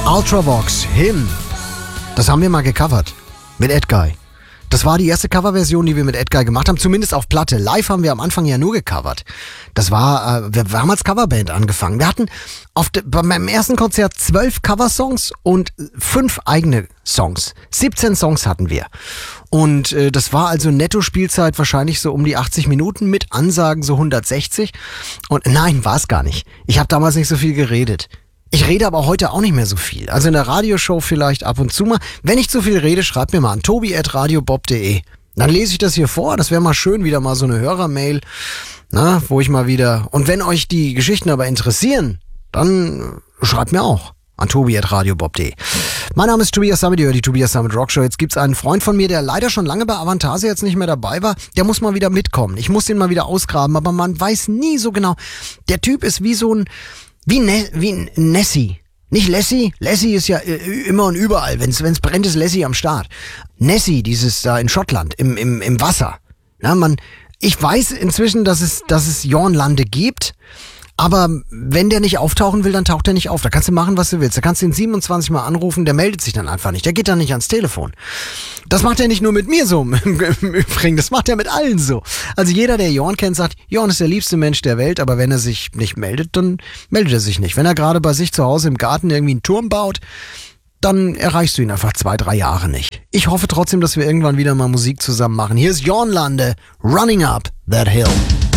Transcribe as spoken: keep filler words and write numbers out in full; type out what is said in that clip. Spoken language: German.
Ultravox, Him. Das haben wir mal gecovert. Mit Edguy. Das war die erste Coverversion, die wir mit Edguy gemacht haben, zumindest auf Platte. Live haben wir am Anfang ja nur gecovert. Das war, äh, wir, wir haben als Coverband angefangen. Wir hatten auf de, bei meinem ersten Konzert zwölf Coversongs und fünf eigene Songs. siebzehn Songs hatten wir. Und äh, das war also Netto-Spielzeit wahrscheinlich so um die achtzig Minuten mit Ansagen so hundertsechzig. Und nein, war es gar nicht. Ich habe damals nicht so viel geredet. Ich rede aber heute auch nicht mehr so viel. Also in der Radioshow vielleicht ab und zu mal. Wenn ich zu viel rede, schreibt mir mal an tobi at radiobob punkt de. Dann lese ich das hier vor. Das wäre mal schön, wieder mal so eine Hörermail, na, wo ich mal wieder... Und wenn euch die Geschichten aber interessieren, dann schreibt mir auch an tobi at radiobob punkt de. Mein Name ist Tobias Sammet, ihr hört die Tobias Sammet Rockshow. Jetzt gibt's einen Freund von mir, der leider schon lange bei Avantage jetzt nicht mehr dabei war. Der muss mal wieder mitkommen. Ich muss den mal wieder ausgraben, aber man weiß nie so genau. Der Typ ist wie so ein... Wie, ne, wie Nessie. Nicht Lassie. Lassie ist ja äh, immer und überall. Wenn's, wenn's brennt, ist Lassie am Start. Nessie, dieses da in Schottland, im, im, im Wasser. Na, man, ich weiß inzwischen, dass es, dass es Jornlande gibt. Aber wenn der nicht auftauchen will, dann taucht er nicht auf. Da kannst du machen, was du willst. Da kannst du ihn siebenundzwanzig Mal anrufen, der meldet sich dann einfach nicht. Der geht dann nicht ans Telefon. Das macht er nicht nur mit mir so im Übrigen, das macht er mit allen so. Also jeder, der Jorn kennt, sagt, Jorn ist der liebste Mensch der Welt, aber wenn er sich nicht meldet, dann meldet er sich nicht. Wenn er gerade bei sich zu Hause im Garten irgendwie einen Turm baut, dann erreichst du ihn einfach zwei, drei Jahre nicht. Ich hoffe trotzdem, dass wir irgendwann wieder mal Musik zusammen machen. Hier ist Jornlande, Running Up That Hill.